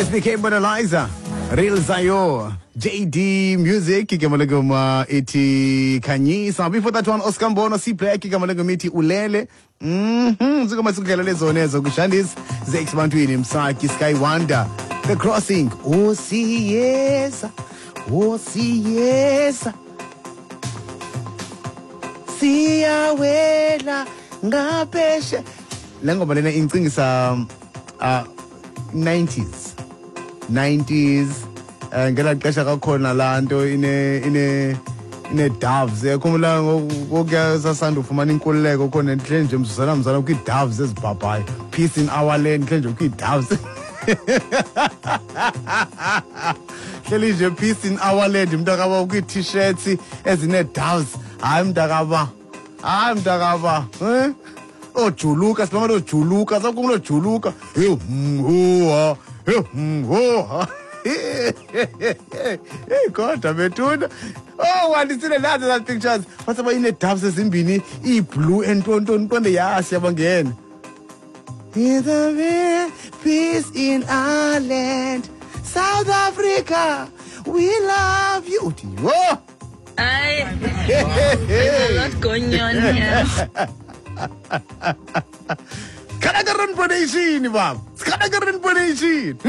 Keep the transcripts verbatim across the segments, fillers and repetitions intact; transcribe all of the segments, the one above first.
S B K Banalizer, Real Zayo, J D Music, Kikamalaguma iti Kanyisa. Before that one, Oscar Mbono, C Black, Kikamalaguma iti Ulele. Mm-hmm. Zukama Sukela Zonezo, Kushandis, Zex Mantuin, Msaki, Sky Wanda, The Crossing. Oh, see, yes. Oh, see, yes. Siyawela ngapeshe lengo balena incingisa uh nineties nineties ngela xesha kakhona lanto ine ine ine doves ekhumula ngokuya sasanda ufumana inkululeko khona enhle nje mzuzana mzana kwi doves ezibhabhayo peace in our land nje kwi doves hleli nje peace in our land mntakaba kwi t-shirts ezine doves hayi mntakaba hayi mntakaba eh ojuluka sibama lo juluka sakumlo juluka hey ho hey ho hey kodwa betuna oh wandisile nazo that pictures wasaba ine doves ezimbini I blue entonto ntonde yasi yabangena in the peace in our land South Africa we love you oh I there's a lot going on here. Kanaga Rainbow Nation, Bob. Kanaga Rainbow Nation.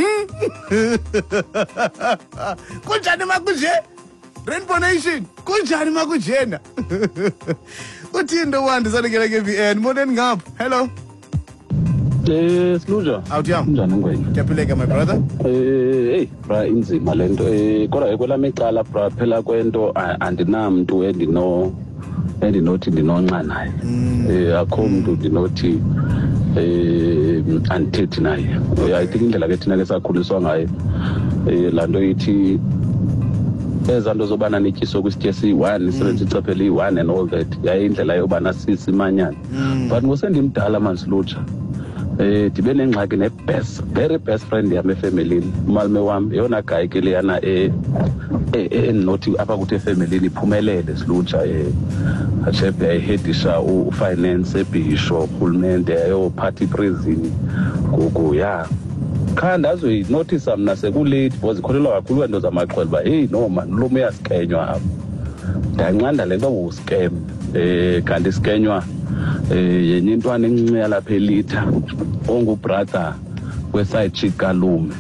Kunjani makuje? Rainbow Nation. Kunjani makujena? Utindo wandi sana kela ke V N. Modern ngap. Hello. Eh, Sluja. Out yam. Kunjani ngwenya? Ngiyapileka my brother. Eh, hey, bra inzima lento. Eh, kodwa ekwelami icala bra phela kwento andinamntu endino endinothi ndinonxa naye. Eh, akho umuntu ndinothi eh andithethi naye. I think indlela ke thina ke sakhuliswa ngayo eh lanto ithi ezanto zobana nityiso kwisitye siyi-one isebenzisa ichaphela iyi-one and all that yaye indlela yobana sisimanyana but ngosendimdala mansilutsha eh ndibe nengxaki ne-best very best friend yam efemelini umalume wam yeyona guy ke leyana eh endinothi apha kuthi efemelini iphumelele silutsha eh achebe yayihedisha ufinance ebhisho urhulumente yayophatha iprison ngoku ya kha ndazoyinothisa mna sekulate because ikholelwa kakhulu kwento zamaxhwele uba heyi no man lo uyasikenywa apha ndanqanda le nto nguscam eh kanti isikenywa eh yenye intwana encinci yalapha elitha ongubrother weside chick kalume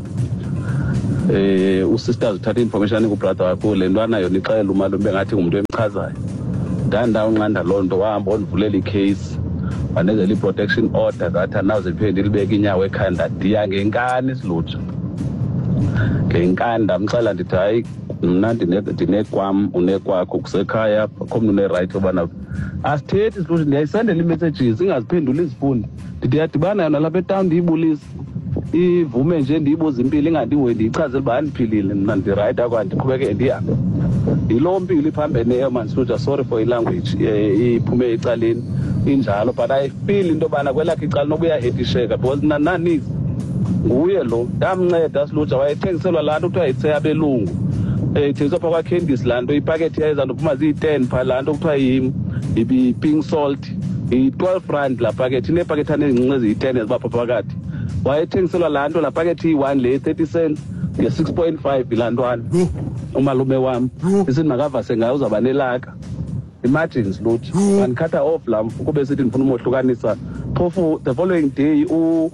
eh usisters uthatha information kubrother wakho le ntwana yona ixela umalume ngathi ngumuntu emchazayo ndandawunqanda loo nto wahamba ondivulela icase wanezela i-protection order ngathi anawuze ndiphinde ndilibeke inyawo ekhaya ndadiya ngenkani silutsha ngenkani ndamxela ndithi hayi mna ndinekwam unekwakho kusekhaya akho mntu une-right yobana asithethi silutsha ndiyayisendela ii-messages ingaziphenduli izifundi ndithi yadibana yona lapha etawuni ndiyibulise ivume nje ndiyibuza impilo ingandiwe ndiyichazela uba andiphilile mna ndirayithi akho andiqhubeke ndihambe yiloo mpilo iphambeneyo mansilutsha sorry for ilanguage iphume ecaleni injalo but I feel into yobana kwelakhe icala noba uyahedisheka because nananisi nguye lo ndamnceda silutsha wayethengiselwa laa nto kuthiwa yitseya belungu um ithengiswa phaa kwaCandice laa nto ipakethi yayezanto phuma ziyi-ten phaa laa nto kuthiwa yi-pink salt yi-twelve rand laa pakethi ineepakethane ezincinci eziyi-ten eziba phaa phakathi wayethengiselwa laa nto laa pakethi iyi-one le thirty cents nge-six point five yilaa ntwana umalume wam isithi makavase ngayo uzawuba nelaka imagine silutsha wandikhatha off laa mfu kube sithi ndifuna umohlukanisa phofu the following day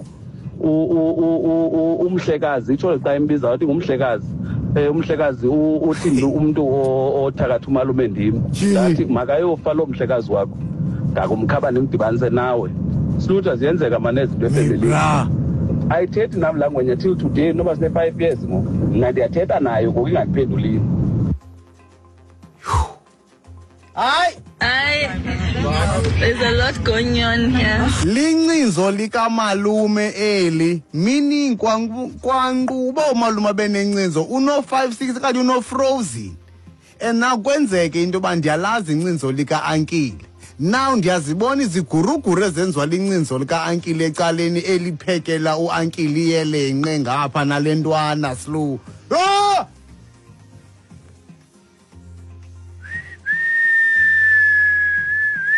umhlekazi itsho xa imbiza wathi ngumhlekazi um umhlekazi uthi umntu othakatha umalume ndim ndathi makayofa loo mhlekazi wakho ndakumkhaba ndimdibanise nawe silutsha ziyenzeka manezinto efemelini ayithethi nam laa ngwenya till today noba sine-five years ngoku mna ndiyathetha nayo ngoku ingandiphendulini Hayi I there's a lot going on here. Lincinzo likamalume eli meaning kwanquba umalume benencinzo uno five six kanti uno frozen and now kwenzeke into ba ndiyalazi incinzo lika ankile now ndiyazibona iziguruguru ezenziwa lincinzo lika ankile ecaleni eliphekela uankili yelenqe ngapha nalentwana slow oh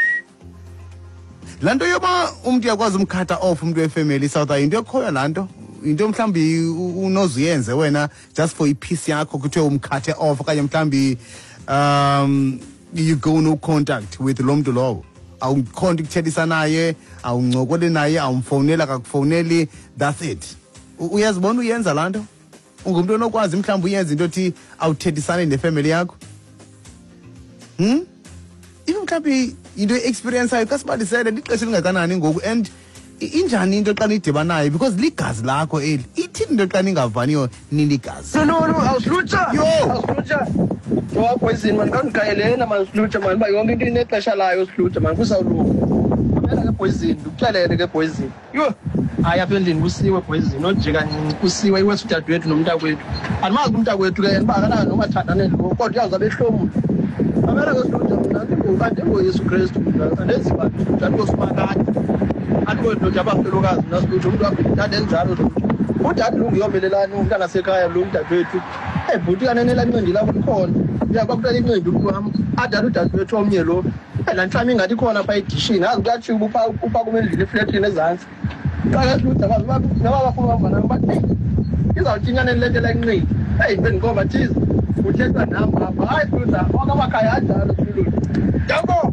lanto yoba umuntu yakwazi umkhatha off umuntu wefamily South into ekhoyo lanto into mhlambi unozuyenze wena just for ipiece yakho kuthiwe umkhathe off okanye mhlambi um you go no contact with lo mntu lowo awukhonto ukuthethisa naye awuncokole naye awumfonela akakufoneli that's it uyazibona uyenza laa nto ungumntu onokwazi mhlawumbi uyenza into othi awuthethisane nefamily yakho hmm even mhlawumbi into e-experience ayo kasibalisele lixesha elingakanani ngoku and injani into xa nidibanayo because ligazi lakho eli ithini into xa ningavaniyo niligazi no no no awuslutsha yo awuslutsha wapoison man kandigayelena man uslutsha man ba yonke into inexesha layo uslutsha man kusawulunga phela ke poison ukuxelele ke poison yo hayi apha endlini kusiwe poison nojika ncinci kusiwe iwesi udadewethu nomntakwethu andimazi umntakwethu ke ndiba akanayo noma thathane lo kodwa uyawuzabe ehlomula amela ke uslutsha mna kanti ngoyesu kristu andenzi bantu njani kosumakade andikwento nje abafelokazi nasilutho umntu aphethe enjalo lo udade lungiyomelelani umntana sekhaya lo mdadewethu ebhuti kanenela incindi lakho likhona uyakwakulela incindi umntu wam adade udadewethu omnye lo la ntlami ingathi khona pha edishini azi kuyatshiba upha upha kumendlini efletini ezantsi xakasilutha bazi naba bafuna uhamba nam bathi izawuthinyaneni le nto la incindi eyi bendikhomba thiza uthetha nam apha hayi silutha onke amakhaya anjalo silutha yabo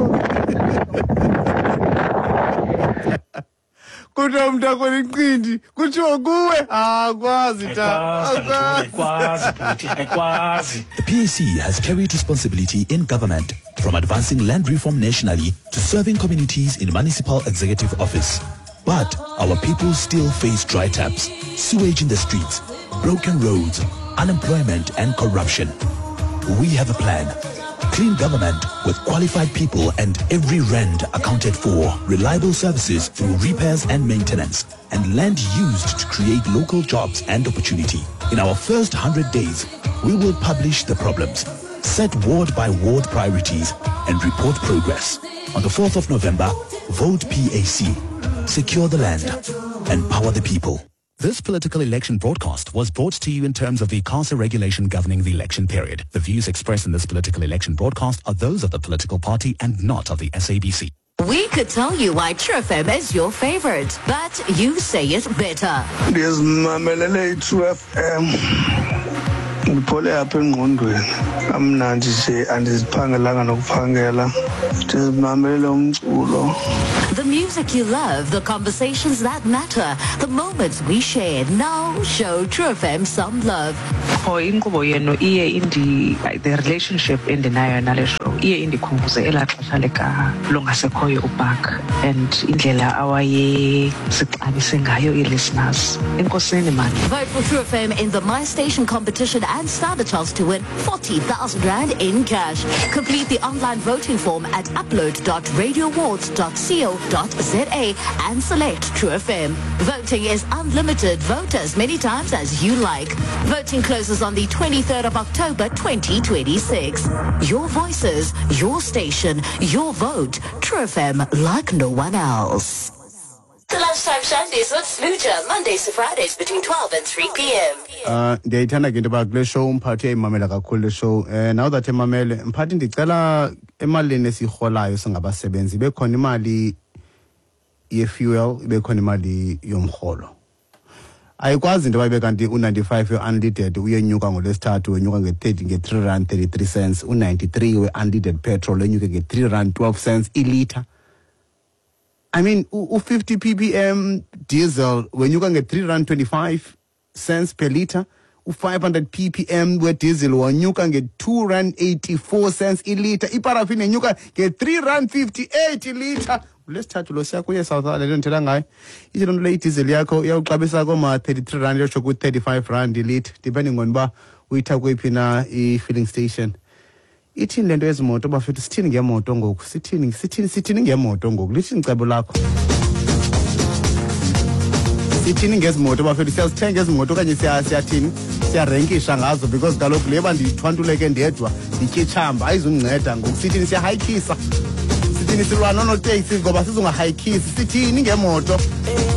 kuthiwa umntu akhona incindi kuthiwa kuwe akwazi ta The P A C has carried responsibility in government, from advancing land reform nationally to serving communities in municipal executive office. But our people still face dry taps, sewage in the streets, broken roads, unemployment and corruption. We have a plan. Clean government with qualified people and every rand accounted for, reliable services through repairs and maintenance, and land used to create local jobs and opportunity. In our first one hundred days, we will publish the problems, set ward by ward priorities, and report progress. On the fourth of November, vote P A C. Secure the land. Empower the people. This political election broadcast was brought to you in terms of the CASA regulation governing the election period. The views expressed in this political election broadcast are those of the political party and not of the S A B C. We could tell you why True F M is your favorite, but you say it better. There's Mamelele True F M. Ndiphole apha engqondweni amnandi nje andiziphangelanga nokuphangela ndizimamele umculo. The music you love, the conversations that matter, the moments we shared. Now show True F M some love. Oh, inkqubo yenu iye indi the relationship endinayo nale show iye indikhumbuze elaa xesha lika longasekhoyo uBark and indlela awaye sixabise ngayo i-listeners. Enkosini man. Vote for True F M in the My Station competition and stand a chance to win forty thousand rand in cash. Complete the online voting form at upload dot radio awards dot co dot za and select True F M. Voting is unlimited. Vote as many times as you like. Voting closes on the twenty-third of October twenty twenty-six. Your voices, your station, your vote. True F M like no one else. The Lunchtime Sundays with Sluja, Mondays to Fridays between twelve and three p.m. Uh, ndiyayithanda ke into yoba kule show umphathi uyayimamela kakhulu le show. Eh, now that emamele mphathi ndicela emalini esiyirholayo singabasebenzi ibe khona imali ye-fuel, ibe khona imali yomrholo. Ayikwazi into bayibe kanti u-ninety-five we-unleaded uyenyuka ngolwesithathu wenyuka nge-thirty nge-three rand thirty-three cents, u-ninety-three we-unleaded petrol wenyuke nge-three rand twelve cents iliter. I mean, u-fifty ppm diesel wenyuka nge-three rand twenty-five cents per liter. U-five hundred ppm we-diesel wanyuka nge-two rand eighty-four cents iliter. Iparafin yenyuka nge-three rand fifty-eight iliter. Lesithathu lo siya kuye South Africa ndithela ngayo. Ithi loo nto le diesel yakho iyawuxabisa koma thirty-three rand yotsho ku thirty-five rand iliter depending on uba uyitha kwephi na i-filling station. Ithini lento ezimoto bafethu sithini ngemoto ngoku sithini sithini sithini ngemoto ngoku lithini icebo lakho sithini ngezimoto bafethu siyazithenga ezimoto okanye siyathini siyarenkisha ngazo because kaloku leba ndithwantuleke ndedwa ndityitshamba ayizundinceda ngoku sithini siyahayikisa sithini silwa nonoteksi ngoba sizungahayikisi sithini ngemoto.